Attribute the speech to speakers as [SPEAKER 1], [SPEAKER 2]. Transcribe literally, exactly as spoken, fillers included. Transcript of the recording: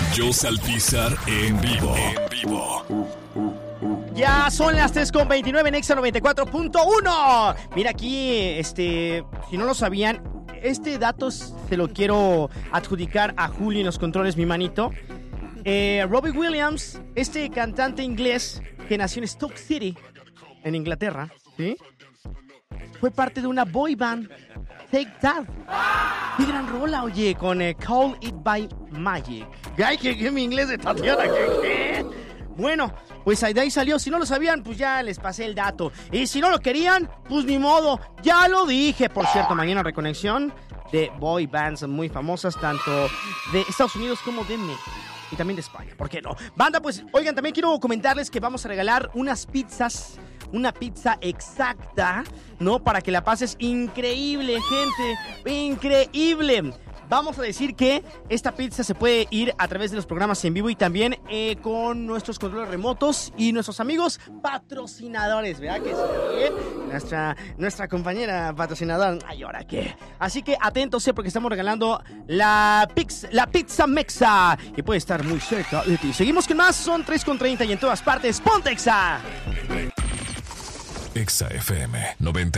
[SPEAKER 1] Joss Alpizar en vivo. En vivo.
[SPEAKER 2] Ya son las tres con veintinueve en Exa noventa y cuatro punto uno. Mira aquí, este, si no lo sabían, este dato se lo quiero adjudicar a Julio en los controles, mi manito. Eh, Robbie Williams, este cantante inglés que nació en Stoke City, en Inglaterra, ¿sí? Fue parte de una boy band, Take That. ¡Qué gran rola, oye! Con eh, Call It By Magic. ¡Ay, que, que mi inglés de Tatiana! ¿Qué, qué? Bueno, pues de ahí salió. Si no lo sabían, pues ya les pasé el dato. Y si no lo querían, pues ni modo. Ya lo dije. Por cierto, mañana reconexión de boy bands muy famosas, tanto de Estados Unidos como de México. Y también de España, ¿por qué no? Banda, pues, oigan, también quiero comentarles que vamos a regalar unas pizzas, una pizza exacta, ¿no? Para que la pases increíble, gente, increíble. Vamos a decir que esta pizza se puede ir a través de los programas en vivo y también eh, con nuestros controles remotos y nuestros amigos patrocinadores, ¿verdad que sí? Nuestra, nuestra compañera patrocinadora, ay, ¿ahora qué? Así que atentos, ¿eh? Porque estamos regalando la, pix, la pizza Mexa, que puede estar muy cerca de ti. Seguimos con más, son tres con treinta y en todas partes, ¡ponte Exa!
[SPEAKER 1] Exa F M noventa